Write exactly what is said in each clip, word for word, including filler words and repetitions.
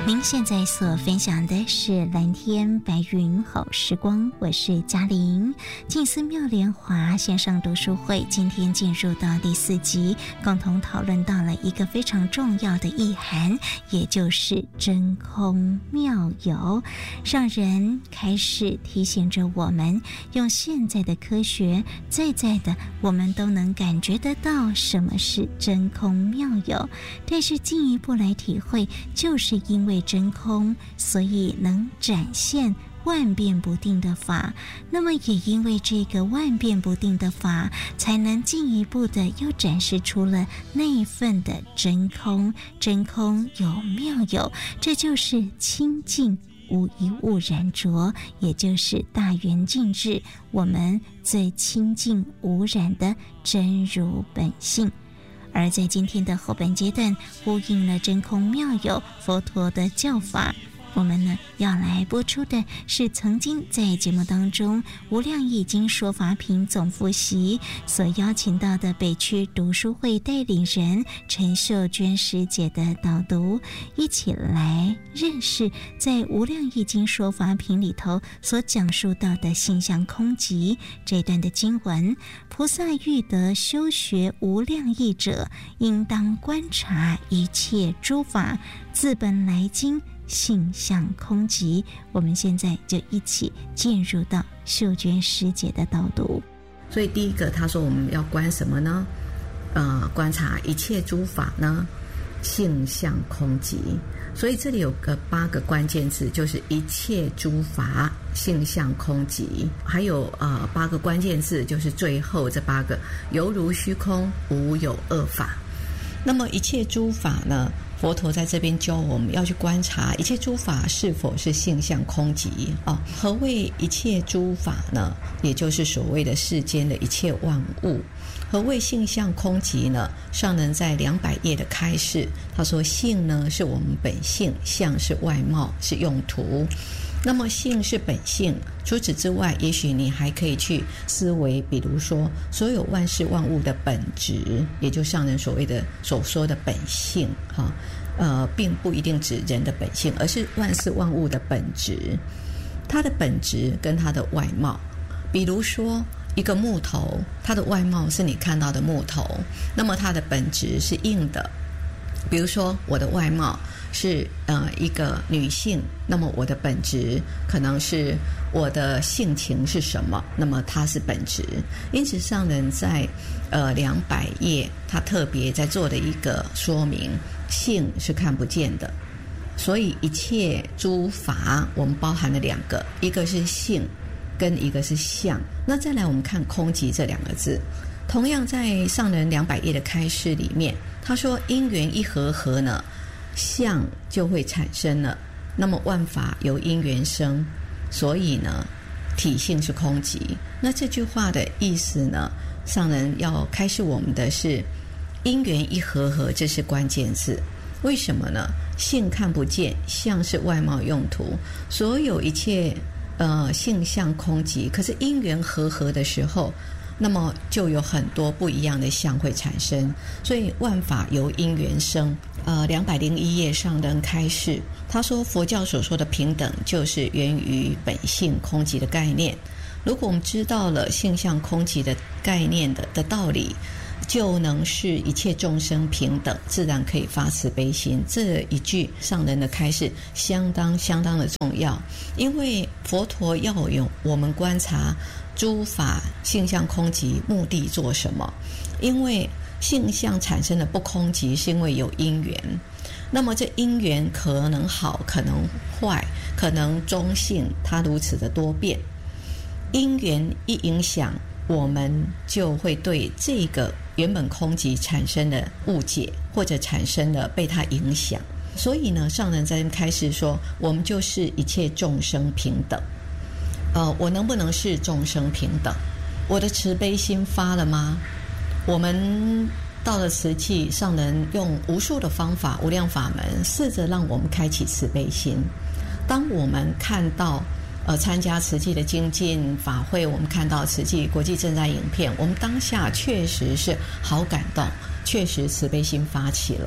您现在所分享的是蓝天白云好时光，我是嘉玲。静思妙莲华线上读书会今天进入到第四集，共同讨论到了一个非常重要的意涵，也就是真空妙有，让人开始提醒着我们，用现在的科学在在的我们都能感觉得到什么是真空妙有，但是进一步来体会，就是因为真空，所以能展现万变不定的法，那么也因为这个万变不定的法，才能进一步的又展示出了那一份的真空。真空有妙有，这就是清净无一物染着，也就是大圆净智，我们最清净无染的真如本性。而在今天的后半阶段，呼应了真空妙有佛陀的教法，我们呢要来播出的是曾经在节目当中无量易经说法品总复习所邀请到的北区读书会带领人陈秀娟师姐的导读，一起来认识在无量易经说法品里头所讲述到的性相空寂这段的经文。菩萨欲得修学无量义者，应当观察一切诸法，自本来经性相空寂。我们现在就一起进入到秀娟师姐的导读。 所以第一个他说我们要观什么呢？呃，观察一切诸法呢性相空寂。所以这里有个八个关键字，就是一切诸法性相空寂，还有呃八个关键字，就是最后这八个犹如虚空无有二法。那么一切诸法呢，佛陀在这边教我们要去观察一切诸法是否是性相空寂啊。何谓一切诸法呢？也就是所谓的世间的一切万物。何谓性相空寂呢？上人在两百页的开示，他说性呢是我们本性，相是外貌，是用途。那么性是本性，除此之外，也许你还可以去思维，比如说所有万事万物的本质，也就上人所谓的所说的本性哈，呃，并不一定指人的本性，而是万事万物的本质，它的本质跟它的外貌。比如说一个木头，它的外貌是你看到的木头，那么它的本质是硬的。比如说我的外貌是呃一个女性，那么我的本质可能是我的性情是什么，那么它是本质。因此上人在呃两百页他特别在做的一个说明，性是看不见的，所以一切诸法我们包含了两个，一个是性跟一个是相。那再来我们看空寂这两个字，同样在上人两百页的开示里面，他说因缘一合合呢，相就会产生了，那么万法由因缘生，所以呢体性是空寂。那这句话的意思呢，上人要开示我们的是因缘一合合，这是关键字。为什么呢？性看不见，相是外貌用途，所有一切呃性相空寂，可是因缘合合的时候，那么就有很多不一样的相会产生，所以万法由因缘生。呃，两百零一页上人开示，他说佛教所说的平等，就是源于本性空寂的概念。如果我们知道了性相空寂的概念的的道理，就能使一切众生平等，自然可以发慈悲心。这一句上人的开示相当相当的重要，因为佛陀要用我们观察诸法性相空寂，目的做什么？因为性相产生的不空寂，是因为有因缘。那么这因缘可能好，可能坏，可能中性，它如此的多变。因缘一影响，我们就会对这个原本空寂产生的误解，或者产生了被它影响。所以呢，上人在开始说，我们就是一切众生平等。呃，我能不能是众生平等？我的慈悲心发了吗？我们到了慈济，上人用无数的方法，无量法门，试着让我们开启慈悲心。当我们看到呃参加慈济的精进法会，我们看到慈济国际赈灾影片，我们当下确实是好感动，确实慈悲心发起了。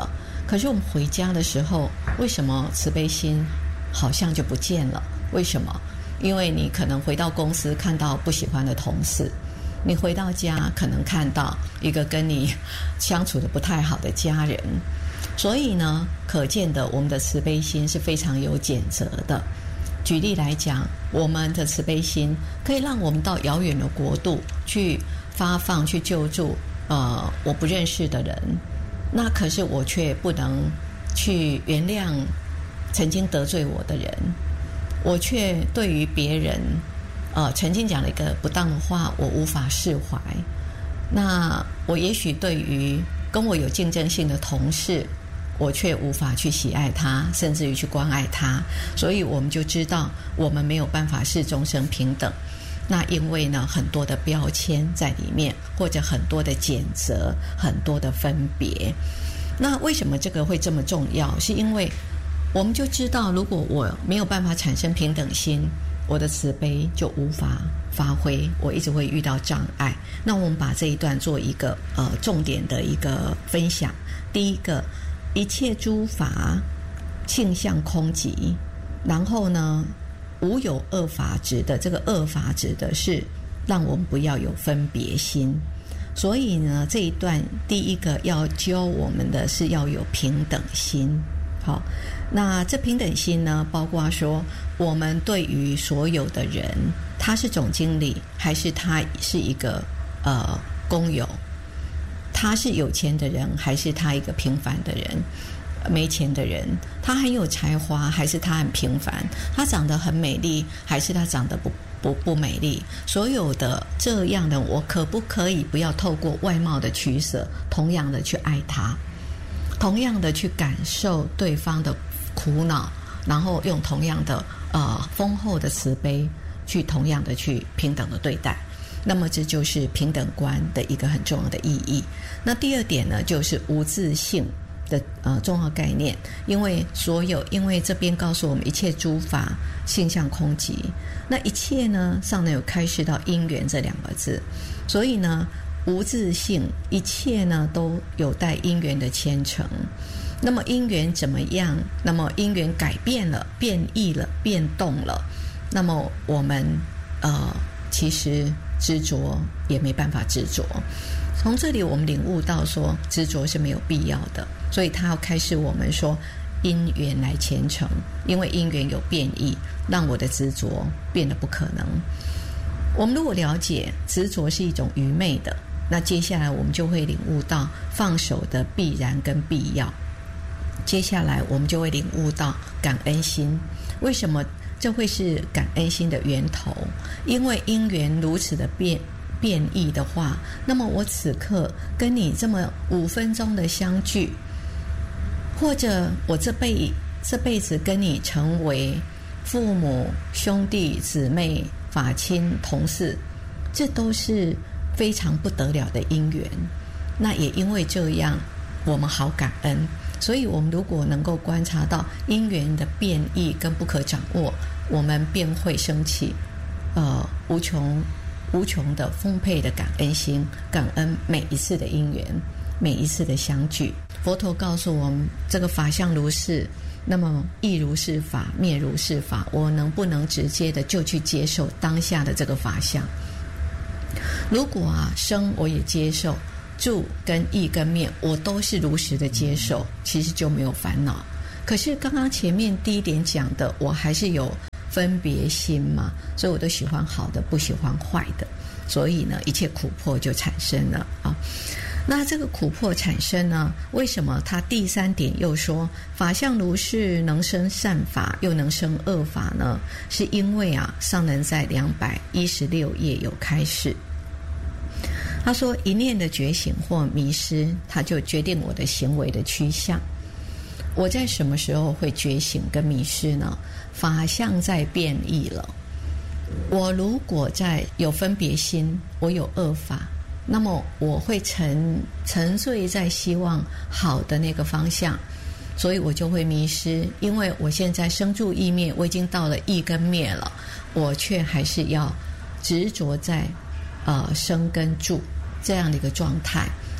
可是我们回家的时候，为什么慈悲心好像就不见了？为什么？因为你可能回到公司看到不喜欢的同事，你回到家可能看到一个跟你相处的不太好的家人，所以呢，可见的我们的慈悲心是非常有谴责的。举例来讲，我们的慈悲心可以让我们到遥远的国度去发放、去救助呃我不认识的人，那可是我却不能去原谅曾经得罪我的人，我却对于别人呃曾经讲了一个不当的话，我无法释怀。那我也许对于跟我有竞争性的同事，我却无法去喜爱他，甚至于去关爱他，所以我们就知道我们没有办法是终生平等。那因为呢，很多的标签在里面，或者很多的谴责，很多的分别。那为什么这个会这么重要？是因为我们就知道，如果我没有办法产生平等心，我的慈悲就无法发挥，我一直会遇到障碍。那我们把这一段做一个呃重点的一个分享。第一个，一切诸法性相空寂，然后呢，无有恶法指的，这个恶法指的是让我们不要有分别心。所以呢，这一段第一个要教我们的是要有平等心。好，那这平等心呢，包括说我们对于所有的人，他是总经理还是他是一个呃工友，他是有钱的人还是他一个平凡的人，没钱的人，他很有才华还是他很平凡，他长得很美丽还是他长得不不不美丽，所有的这样的我可不可以不要透过外貌的取舍，同样的去爱他，同样的去感受对方的苦恼，然后用同样的呃丰厚的慈悲去同样的去平等的对待。那么这就是平等观的一个很重要的意义。那第二点呢，就是无自性的呃重要概念。因为所有，因为这边告诉我们一切诸法性相空寂，那一切呢上呢有开示到因缘这两个字，所以呢无自性，一切呢都有待因缘的牵成。那么因缘怎么样？那么因缘改变了、变异了、变动了，那么我们呃其实执着也没办法执着。从这里我们领悟到说，执着是没有必要的，所以他要开示我们说，因缘来牵成，因为因缘有变异，让我的执着变得不可能。我们如果了解执着是一种愚昧的，那接下来我们就会领悟到放手的必然跟必要。接下来我们就会领悟到感恩心。为什么这会是感恩心的源头？因为因缘如此的变变异的话，那么我此刻跟你这么五分钟的相聚，或者我这辈这辈子跟你成为父母、兄弟、姊妹、法亲、同事，这都是非常不得了的因缘。那也因为这样，我们好感恩。所以我们如果能够观察到因缘的变异跟不可掌握，我们便会升起呃无穷无穷的丰沛的感恩心，感恩每一次的因缘，每一次的相聚。佛陀告诉我们，这个法相如是，那么亦如是法，灭如是法。我能不能直接的就去接受当下的这个法相？如果啊生我也接受，住跟异跟灭我都是如实的接受，其实就没有烦恼。可是刚刚前面第一点讲的，我还是有分别心嘛，所以我都喜欢好的，不喜欢坏的，所以呢一切苦迫就产生了啊。那这个苦迫产生呢，为什么他第三点又说法相如是，能生善法又能生恶法呢？是因为啊上人在两百一十六页有开示，他说一念的觉醒或迷失，他就决定我的行为的趋向。我在什么时候会觉醒跟迷失呢？法相在变异了。我如果在有分别心，我有恶法，那么我会沉沉醉在希望好的那个方向，所以我就会迷失。因为我现在生住异灭，我已经到了异跟灭了，我却还是要执着在呃生跟住这样的一个状态，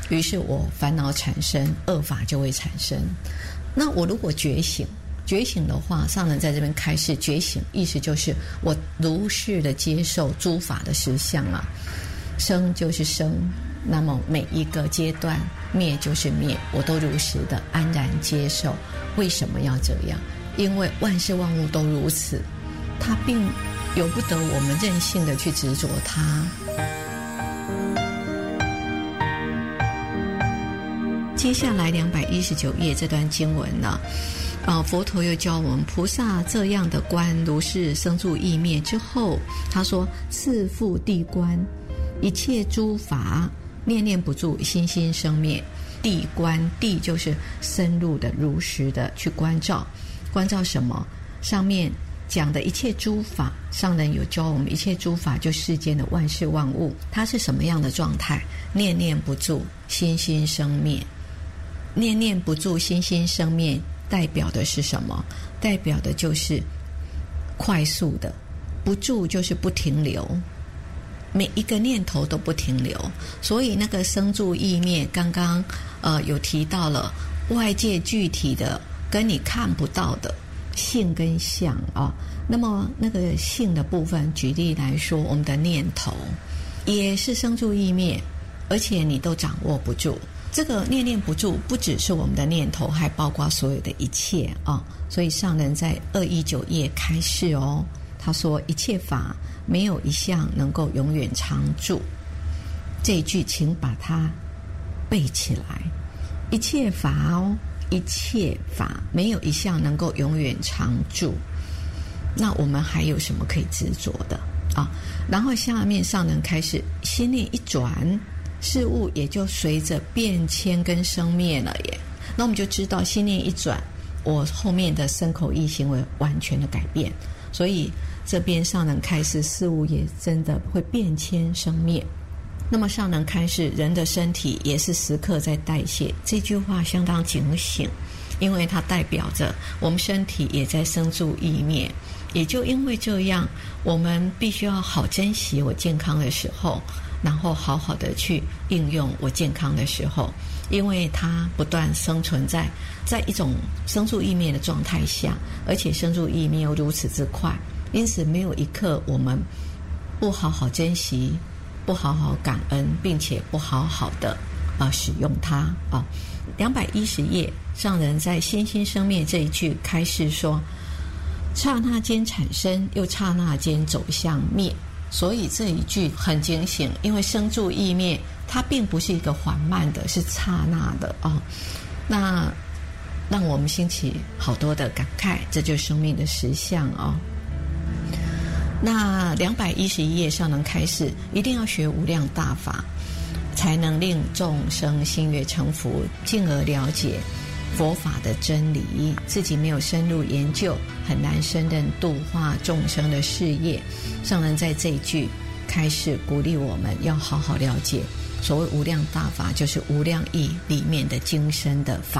于是我烦恼产生，恶法就会产生。那我如果觉醒，觉醒的话，上人在这边开示觉醒，意思就是我如是的接受诸法的实相啊，生就是生，那么每一个阶段灭就是灭，我都如实的安然接受。为什么要这样？因为万事万物都如此，它并由不得我们任性的去执着它。接下来两百一十九页这段经文呢，呃，佛陀又教我们，菩萨这样的观如是生住异灭之后，他说次复地观，一切诸法念念不住，心心生灭。地观，地就是深入的如实的去关照，关照什么？上面讲的一切诸法，上人有教我们，一切诸法就世间的万事万物，它是什么样的状态？念念不住，心心生灭。念念不住，心心生灭，代表的是什么？代表的就是快速的，不住就是不停留，每一个念头都不停留。所以那个生住异灭，刚刚呃有提到了外界具体的跟你看不到的性跟相啊。那么那个性的部分，举例来说，我们的念头也是生住异灭，而且你都掌握不住。这个念念不住，不只是我们的念头，还包括所有的一切啊。所以上人在二一九页开示哦，他说一切法没有一项能够永远常住。这一句请把它背起来。一切法哦，一切法没有一项能够永远常住。那我们还有什么可以执着的啊？然后下面上人开始心念一转，事物也就随着变迁跟生灭了耶。那我们就知道心念一转，我后面的身口意行为完全的改变。所以这边上人开示事物也真的会变迁生灭。那么上人开示人的身体也是时刻在代谢，这句话相当警醒，因为它代表着我们身体也在生住异灭。也就因为这样，我们必须要好珍惜我健康的时候，然后好好的去应用我健康的时候，因为它不断生存在在一种生住异灭的状态下，而且生住异灭又如此之快，因此没有一刻我们不好好珍惜，不好好感恩，并且不好好的呃使用它啊。两百一十页上人在心心生灭这一句开示说，刹那间产生，又刹那间走向灭。所以这一句很警醒，因为生住异灭它并不是一个缓慢的，是刹那的哦。那让我们兴起好多的感慨，这就是生命的实相哦。那两百一十一页上能开示，一定要学无量大法，才能令众生心悦诚服，进而了解佛法的真理。自己没有深入研究，很难胜任度化众生的事业。上人在这一句开始鼓励我们要好好了解，所谓无量大法就是无量义里面的精深的法。